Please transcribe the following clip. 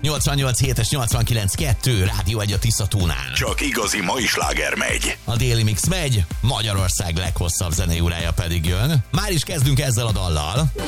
88.7-es 89.2 Rádió 1 a Tiszatónál. Csak igazi mai sláger megy. A déli mix megy, Magyarország leghosszabb zenei órája pedig jön. Már is kezdünk ezzel a dallal.